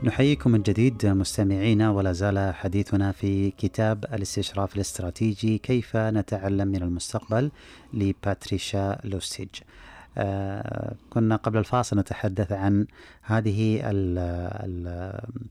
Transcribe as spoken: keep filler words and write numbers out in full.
نحييكم من جديد مستمعينا، ولا زال حديثنا في كتاب الاستشراف الاستراتيجي كيف نتعلم من المستقبل لباتريشا لوستيج. آه كنا قبل الفاصل نتحدث عن هذه ال ال